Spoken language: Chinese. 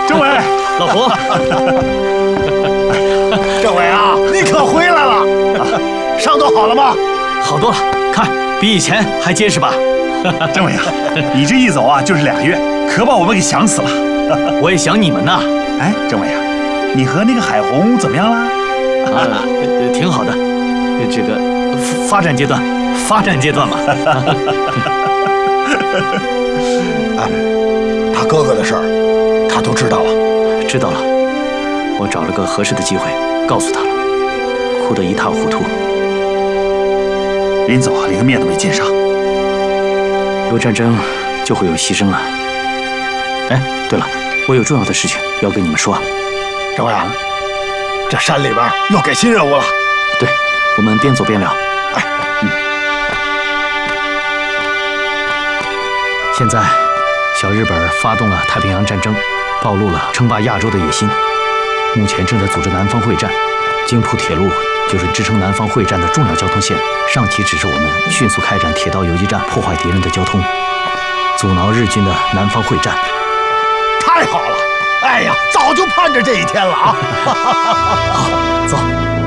政委， 老胡， 政委啊，你可回来了！伤都好了吗？ 好多了，看比以前还结实吧？ 政委啊，你这一走啊就是2个月，可把我们给想死了。 我也想你们呢。 哎，政委啊，你和那个海红怎么样了？ 挺好的，这个发展阶段嘛。 他哥哥的事儿，他都知道了。 知道了，我找了个合适的机会告诉他了，哭得一塌糊涂。 临走啊，连个面都没见上。 有战争就会有牺牲了。哎，对了，我有重要的事情要跟你们说。 政委啊，这山里边又给新任务了。 对，我们边走边聊。 哎， 现在，小日本发动了太平洋战争，暴露了称霸亚洲的野心。目前正在组织南方会战，京浦铁路就是支撑南方会战的重要交通线。上级指示我们迅速开展铁道游击战，破坏敌人的交通，阻挠日军的南方会战。 太好了！哎呀，早就盼着这一天了啊！ 好，走。